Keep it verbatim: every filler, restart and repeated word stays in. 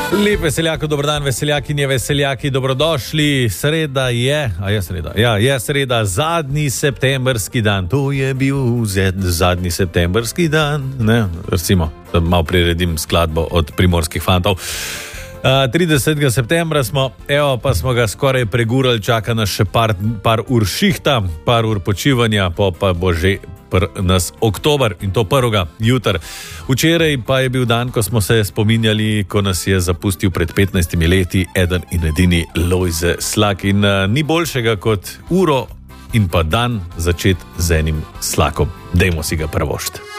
Lep veseljak, dober dan, veseljakinje, veseljaki, dobrodošli. Sreda je, a je sreda, ja, je sreda, zadnji septemberski dan. To je bil zadnji septemberski dan, ne, recimo, da malo priredim skladbo od Primorskih fantov. Uh, tridesetega septembra smo, evo, pa smo ga skoraj pregurali, čaka nas še par, par ur šihta, par ur počivanja, pa, pa bo že pr nas oktober in to prvega jutra. Včeraj pa je bil dan, ko smo se spominjali, ko nas je zapustil pred petnajstimi leti eden in edini Lojze Slak. In uh, ni boljšega kot uro in pa dan začeti z enim slakom. Dajmo si ga prvošt.